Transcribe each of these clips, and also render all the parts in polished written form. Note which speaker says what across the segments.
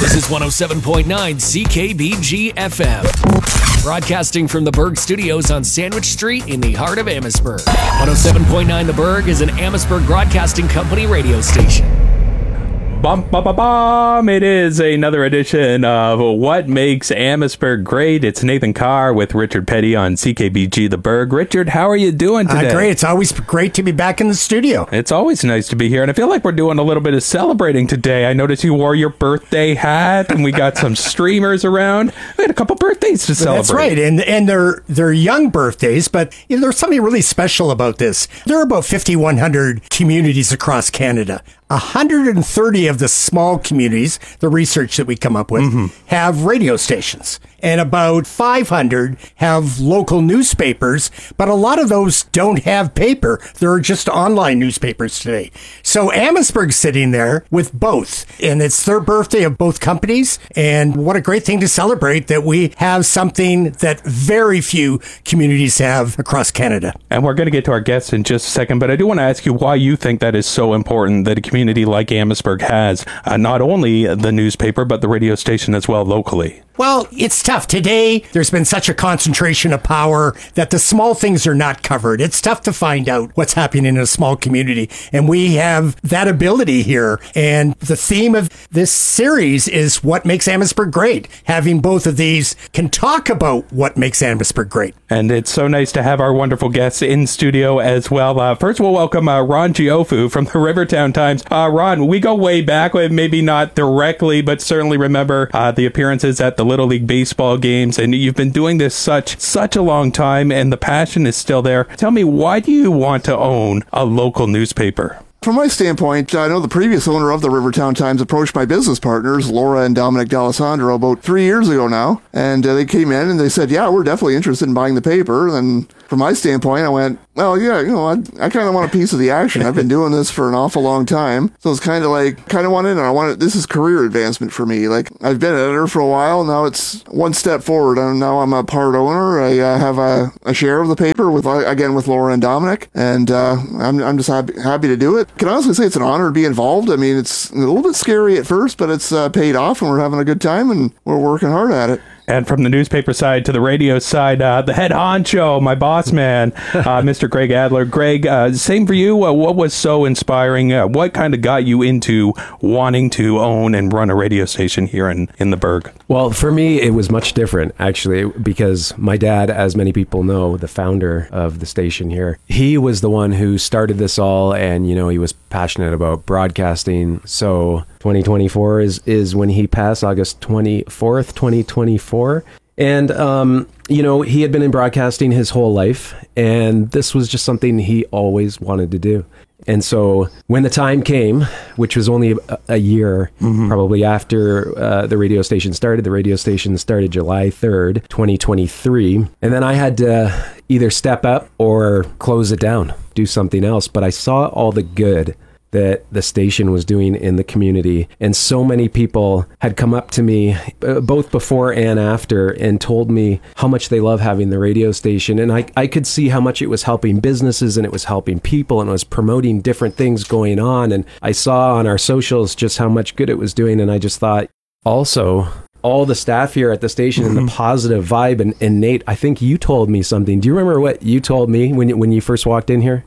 Speaker 1: This is 107.9 CKBG FM. Broadcasting from the Berg Studios on Sandwich Street in the heart of Amherstburg. 107.9 The Berg is an Amherstburg Broadcasting Company radio station.
Speaker 2: Bum, bum, bum, bum. It is another edition of What Makes Amherstburg Great. It's Nathan Carr with Richard Petty on CKBG The Berg. Richard, how are you doing today?
Speaker 3: Great. It's always great to be back in the studio.
Speaker 2: It's always nice to be here, and I feel like we're doing a little bit of celebrating today. I noticed you wore your birthday hat, and we got some streamers around. We had a couple birthdays to celebrate.
Speaker 3: That's right, and they're young birthdays, but there's something really special about this. There are about 5,100 communities across Canada. 130 of the small communities, the research that we come up with, have radio stations. And about 500 have local newspapers, but a lot of those don't have paper. There are just online newspapers today. So Amherstburg's sitting there with both. And it's their birthday of both companies. And what a great thing to celebrate that we have something that very few communities have across Canada.
Speaker 2: And we're going to get to our guests in just a second, but I do want to ask you why you think that is so important that a community like Amherstburg has not only the newspaper, but the radio station as well locally.
Speaker 3: Well, it's tough. Today, there's been such a concentration of power that the small things are not covered. It's tough to find out what's happening in a small community. And we have that ability here. And the theme of this series is what makes Amherstburg great. Having both of these can talk about what makes Amherstburg great.
Speaker 2: And it's so nice to have our wonderful guests in studio as well. First, we'll welcome Ron Giofu from the Rivertown Times. Ron, we go way back, maybe not directly, but certainly remember the appearances at the Little League baseball games, and you've been doing this such a long time, and the passion is still there. Tell me, why do you want to own a local newspaper?
Speaker 4: From my standpoint, I know the previous owner of the Rivertown Times approached my business partners, Laura and Dominic D'Alessandro, about 3 years ago now. And they came in and they said, yeah, we're definitely interested in buying the paper. And from my standpoint, I went, well, yeah, I kind of want a piece of the action. I've been doing this for an awful long time. So it's kind of want in, and this is career advancement for me. Like, I've been editor for a while. Now it's one step forward. And now I'm a part owner. I have a share of the paper with Laura and Dominic. And I'm just happy to do it. Can honestly say it's an honor to be involved. I mean, it's a little bit scary at first, but it's paid off, and we're having a good time, and we're working hard at it.
Speaker 2: And from the newspaper side to the radio side, the head honcho, my boss man, Mr. Greg Adler. Greg, same for you. What was so inspiring? What kind of got you into wanting to own and run a radio station here in the Berg?
Speaker 5: Well, for me, it was much different, actually, because my dad, as many people know, the founder of the station here, he was the one who started this all, and, he was passionate about broadcasting. So 2024 is when he passed, August 24th, 2024. And, he had been in broadcasting his whole life, and this was just something he always wanted to do. And so when the time came, which was only a year probably after the radio station started July 3rd, 2023. And then I had to either step up or close it down, do something else. But I saw all the good that the station was doing in the community. And so many people had come up to me, both before and after, and told me how much they love having the radio station. And I could see how much it was helping businesses, and it was helping people, and it was promoting different things going on. And I saw on our socials just how much good it was doing. And I just thought, also, all the staff here at the station and the positive vibe. And Nate, I think you told me something. Do you remember what you told me when you first walked in here?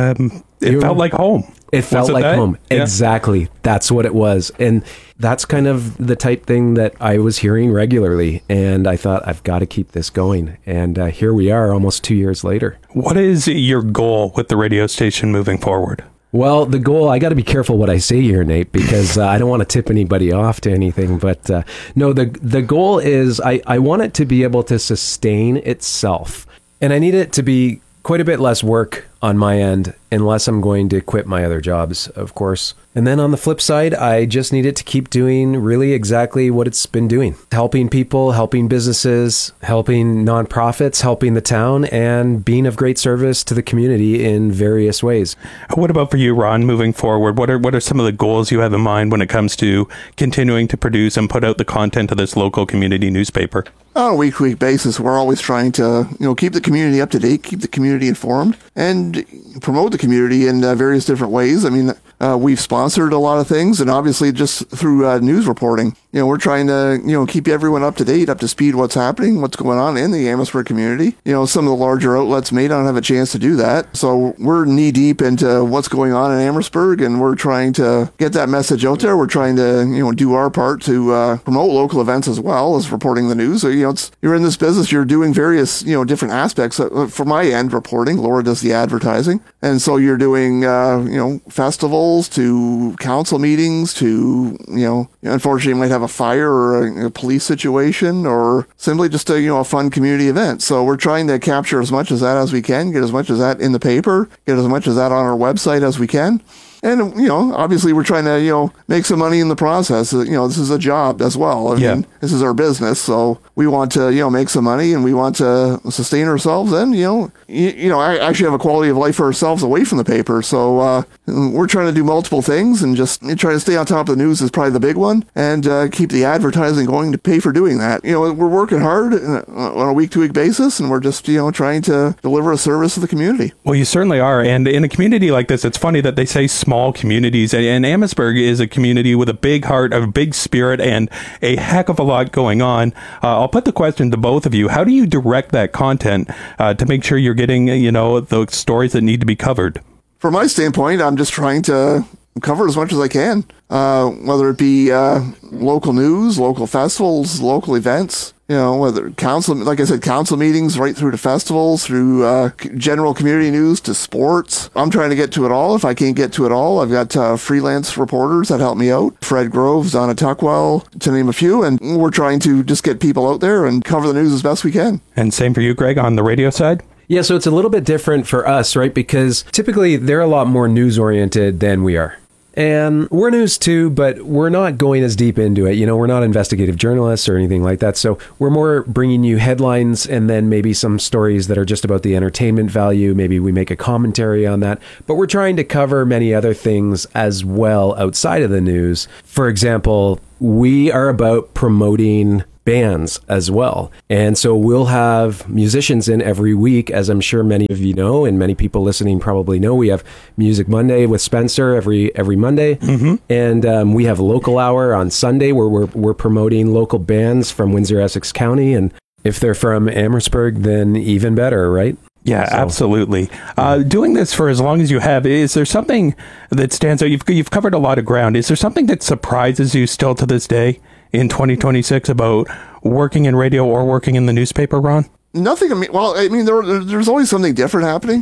Speaker 2: It felt like home.
Speaker 5: It felt like home. Yeah. Exactly. That's what it was. And that's kind of the type thing that I was hearing regularly. And I thought, I've got to keep this going. And here we are almost 2 years later.
Speaker 2: What is your goal with the radio station moving forward?
Speaker 5: Well, the goal, I got to be careful what I say here, Nate, because I don't want to tip anybody off to anything. But no, the goal is I want it to be able to sustain itself. And I need it to be quite a bit less work on my end, unless I'm going to quit my other jobs, of course. And then on the flip side, I just need it to keep doing really exactly what it's been doing. Helping people, helping businesses, helping nonprofits, helping the town, and being of great service to the community in various ways.
Speaker 2: What about for you, Ron, moving forward? What are some of the goals you have in mind when it comes to continuing to produce and put out the content of this local community newspaper?
Speaker 4: On a week-to-week basis, we're always trying to, keep the community up to date, keep the community informed, and promote the community in various different ways. I mean, we've sponsored a lot of things, and obviously just through news reporting. we're trying to, keep everyone up to date, up to speed, what's happening, what's going on in the Amherstburg community. Some of the larger outlets may not have a chance to do that. So we're knee deep into what's going on in Amherstburg, and we're trying to get that message out there. We're trying to, do our part to promote local events as well as reporting the news. So, you're in this business, you're doing various, different aspects. For my end, reporting, Laura does the advertising. And so you're doing, festivals to council meetings to, unfortunately you might have a fire or a police situation or simply just a fun community event. So we're trying to capture as much of that as we can, get as much of that in the paper, get as much of that on our website as we can. And, obviously we're trying to, make some money in the process. This is a job as well. I mean, this is our business. So we want to, make some money and we want to sustain ourselves. And, I actually have a quality of life for ourselves away from the paper. So we're trying to do multiple things and just try to stay on top of the news is probably the big one and keep the advertising going to pay for doing that. We're working hard on a week-to-week basis and we're just, trying to deliver a service to the community.
Speaker 2: Well, you certainly are. And in a community like this, it's funny that they say small communities, and Amherstburg is a community with a big heart, a big spirit, and a heck of a lot going on. I'll put the question to both of you. How do you direct that content to make sure you're getting, the stories that need to be covered?
Speaker 4: From my standpoint, I'm just trying to cover as much as I can, whether it be local news, local festivals, local events. Whether council meetings right through to festivals, through general community news to sports. I'm trying to get to it all. If I can't get to it all, I've got freelance reporters that help me out. Fred Groves, Donna Tuckwell, to name a few. And we're trying to just get people out there and cover the news as best we can.
Speaker 2: And same for you, Greg, on the radio side?
Speaker 5: Yeah, so it's a little bit different for us, right? Because typically they're a lot more news-oriented than we are. And we're news too, but we're not going as deep into it. We're not investigative journalists or anything like that. So we're more bringing you headlines and then maybe some stories that are just about the entertainment value. Maybe we make a commentary on that. But we're trying to cover many other things as well outside of the news. For example, we are about promoting bands as well. And so we'll have musicians in every week, as I'm sure many of you know, and many people listening probably know. We have Music Monday with Spencer every Monday. Mm-hmm. And we have Local Hour on Sunday where we're promoting local bands from Windsor-Essex County. And if they're from Amherstburg, then even better, right?
Speaker 2: Yeah, so. Absolutely. Doing this for as long as you have, is there something that stands out? You've covered a lot of ground. Is there something that surprises you still to this day in 2026 about working in radio or working in the newspaper, Ron?
Speaker 4: Nothing. There's always something different happening.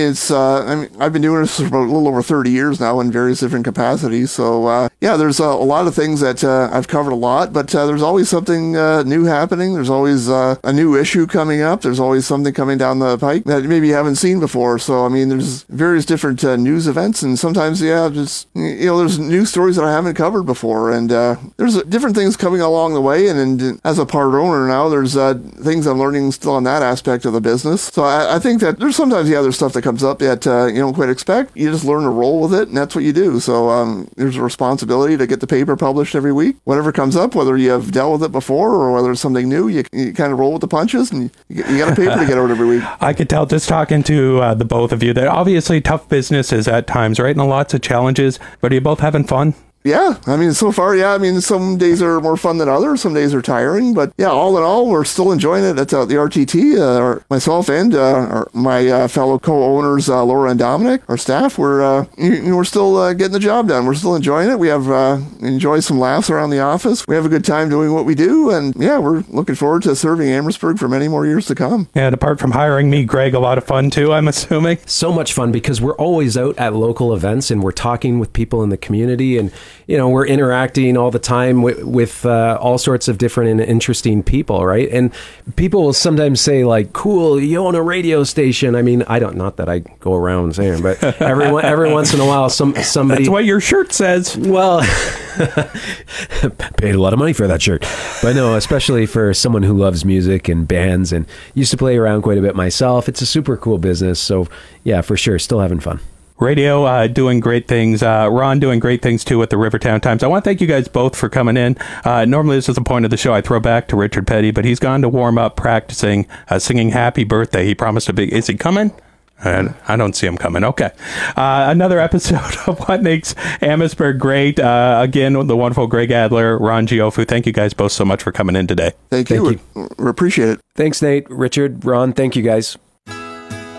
Speaker 4: I've been doing this for a little over 30 years now in various different capacities. So, there's a lot of things that I've covered a lot, but there's always something new happening. There's always a new issue coming up. There's always something coming down the pike that maybe you haven't seen before. So, there's various different news events, and sometimes, there's news stories that I haven't covered before, and there's different things coming along the way. And as a part owner now, there's things I'm learning still on that aspect of the business. So, I think that there's sometimes, there's stuff that comes up that you don't quite expect. You just learn to roll with it, and that's what you do. So there's a responsibility to get the paper published every week. Whatever comes up, whether you have dealt with it before or whether it's something new, you kind of roll with the punches, and you got a paper to get out every week.
Speaker 2: I could tell just talking to the both of you that obviously tough businesses at times, right? And lots of challenges, but are you both having fun?
Speaker 4: Yeah, so far, some days are more fun than others. Some days are tiring, but all in all, we're still enjoying it at the RTT. Myself and my fellow co-owners, Laura and Dominic, our staff, we're still getting the job done. We're still enjoying it. We have enjoy some laughs around the office. We have a good time doing what we do, and we're looking forward to serving Amherstburg for many more years to come.
Speaker 2: And apart from hiring me, Greg, a lot of fun too, I'm assuming.
Speaker 5: So much fun because we're always out at local events and we're talking with people in the community, and we're interacting all the time with all sorts of different and interesting people, right? And people will sometimes say, like, cool, you own a radio station. Not that I go around saying, but every once in a while, somebody...
Speaker 2: That's what your shirt says.
Speaker 5: Well, paid a lot of money for that shirt. But no, especially for someone who loves music and bands and used to play around quite a bit myself. It's a super cool business. So, yeah, for sure, still having fun.
Speaker 2: Radio doing great things. Ron doing great things too with the Rivertown Times. I want to thank you guys both for coming in. Normally this is the point of the show I throw back to Richard Petty, but he's gone to warm up practicing singing Happy Birthday. He promised a big... Is he coming? And I don't see him coming. Okay. Another episode of What Makes Amherstburg Great. Again, the wonderful Greg Adler, Ron Giofu. Thank you guys both so much for coming in today.
Speaker 4: Thank you. We appreciate it.
Speaker 5: Thanks, Nate, Richard, Ron. Thank you, guys.